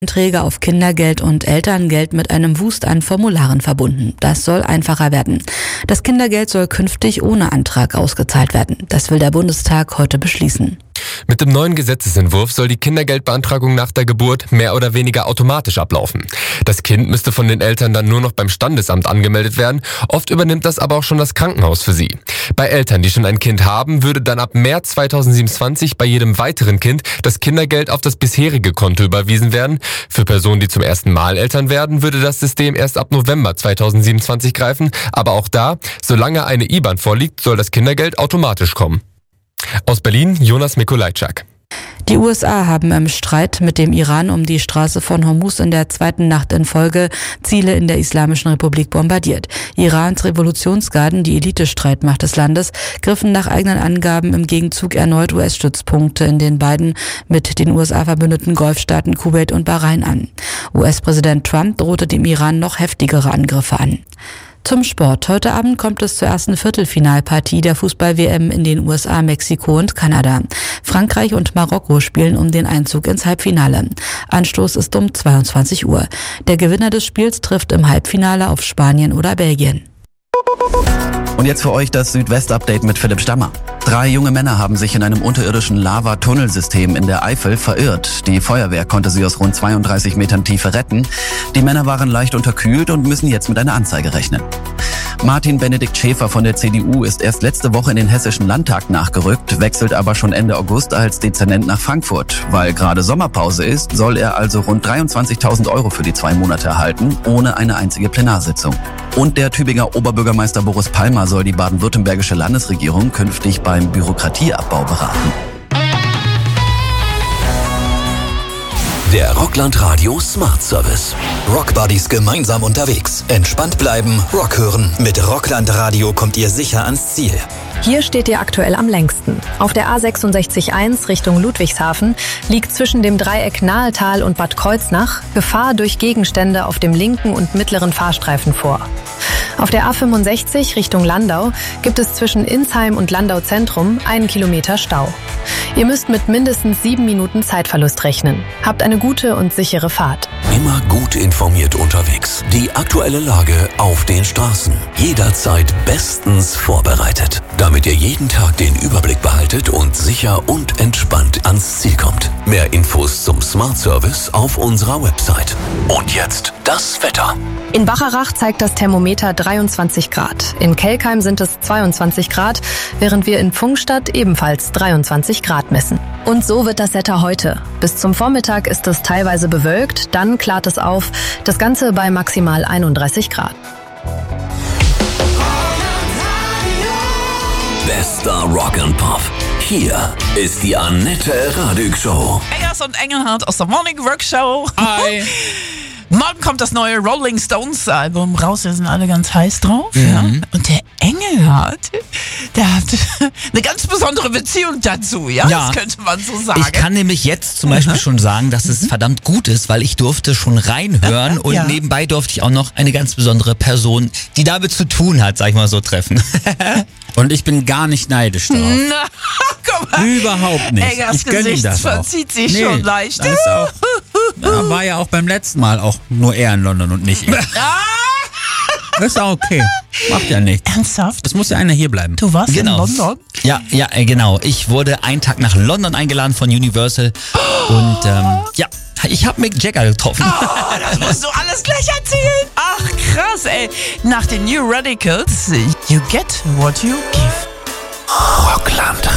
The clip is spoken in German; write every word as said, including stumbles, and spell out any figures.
Anträge auf Kindergeld und Elterngeld mit einem Wust an Formularen verbunden. Das soll einfacher werden. Das Kindergeld soll künftig ohne Antrag ausgezahlt werden. Das will der Bundestag heute beschließen. Mit dem neuen Gesetzesentwurf soll die Kindergeldbeantragung nach der Geburt mehr oder weniger automatisch ablaufen. Das Kind müsste von den Eltern dann nur noch beim Standesamt angemeldet werden. Oft übernimmt das aber auch schon das Krankenhaus für sie. Bei Eltern, die schon ein Kind haben, würde dann ab März zweitausendsiebenundzwanzig bei jedem weiteren Kind das Kindergeld auf das bisherige Konto überwiesen werden. Für Personen, die zum ersten Mal Eltern werden, würde das System erst ab November zweitausendsiebenundzwanzig greifen. Aber auch da, solange eine I B A N vorliegt, soll das Kindergeld automatisch kommen. Aus Berlin, Jonas Mikolajczak. Die U S A haben im Streit mit dem Iran um die Straße von Hormuz in der zweiten Nacht in Folge Ziele in der Islamischen Republik bombardiert. Irans Revolutionsgarden, die Elite-Streitmacht des Landes, griffen nach eigenen Angaben im Gegenzug erneut U S-Stützpunkte in den beiden mit den U S A verbündeten Golfstaaten Kuwait und Bahrain an. U S-Präsident Trump drohte dem Iran noch heftigere Angriffe an. Zum Sport. Heute Abend kommt es zur ersten Viertelfinalpartie der Fußball-W M in den U S A, Mexiko und Kanada. Frankreich und Marokko spielen um den Einzug ins Halbfinale. Anstoß ist um zweiundzwanzig Uhr. Der Gewinner des Spiels trifft im Halbfinale auf Spanien oder Belgien. Und jetzt für euch das Südwest-Update mit Philipp Stammer. Drei junge Männer haben sich in einem unterirdischen Lava-Tunnelsystem in der Eifel verirrt. Die Feuerwehr konnte sie aus rund zweiunddreißig Metern Tiefe retten. Die Männer waren leicht unterkühlt und müssen jetzt mit einer Anzeige rechnen. Martin Benedikt Schäfer von der C D U ist erst letzte Woche in den Hessischen Landtag nachgerückt, wechselt aber schon Ende August als Dezernent nach Frankfurt. Weil gerade Sommerpause ist, soll er also rund dreiundzwanzigtausend Euro für die zwei Monate erhalten, ohne eine einzige Plenarsitzung. Und der Tübinger Oberbürgermeister Boris Palmer soll die baden-württembergische Landesregierung künftig beim Bürokratieabbau beraten. Der Rockland Radio Smart Service. Rockbuddies gemeinsam unterwegs. Entspannt bleiben, Rock hören. Mit Rockland Radio kommt ihr sicher ans Ziel. Hier steht ihr aktuell am längsten. Auf der A sechsundsechzig eins Richtung Ludwigshafen liegt zwischen dem Dreieck Nahetal und Bad Kreuznach Gefahr durch Gegenstände auf dem linken und mittleren Fahrstreifen vor. Auf der A fünfundsechzig Richtung Landau gibt es zwischen Insheim und Landau Zentrum einen Kilometer Stau. Ihr müsst mit mindestens sieben Minuten Zeitverlust rechnen. Habt eine gute und sichere Fahrt. Immer gut informiert unterwegs. Die aktuelle Lage auf den Straßen. Jederzeit bestens vorbereitet. Damit ihr jeden Tag den Überblick behaltet und sicher und entspannt ans Ziel kommt. Mehr Infos zum Smart Service auf unserer Website. Und jetzt das Wetter. In Bacharach zeigt das Thermometer dreiundzwanzig Grad. In Kelkheim sind es zweiundzwanzig Grad, während wir in Pfungstadt ebenfalls dreiundzwanzig Grad messen. Und so wird das Wetter heute. Bis zum Vormittag ist es teilweise bewölkt, dann klart es auf. Das Ganze bei maximal einunddreißig Grad. Bester Rock and Pop. Hier ist die Annette Radig Show. Eggers und Engelhardt aus der Morning Work Show. Hi. Morgen kommt das neue Rolling Stones Album raus, wir sind alle ganz heiß drauf. Mhm. Ja? Und der Engelhardt, der hat eine ganz besondere Beziehung dazu, ja? Ja. Das könnte man so sagen. Ich kann nämlich jetzt zum Beispiel schon sagen, dass es verdammt gut ist, weil ich durfte schon reinhören und Ja. nebenbei durfte ich auch noch eine ganz besondere Person, die damit zu tun hat, sag ich mal so, treffen. Und ich bin gar nicht neidisch darauf. Na, guck mal. Überhaupt nicht. Eggers Ich gönn ihm Gesicht das auch. verzieht sich Nee, schon leicht. das ist auch, ja, war ja auch beim letzten Mal auch nur er in London und nicht ich. Das ist auch okay. Macht ja nichts. Ernsthaft? Es muss ja einer hier bleiben. Du warst Genau. in London? Ja, ja, äh, genau. Ich wurde einen Tag nach London eingeladen von Universal und ähm, ja, ich habe Mick Jagger getroffen. Oh, das musst du alles gleich erzählen. Ach, krass, ey. Nach den New Radicals, you get what you give. Rockland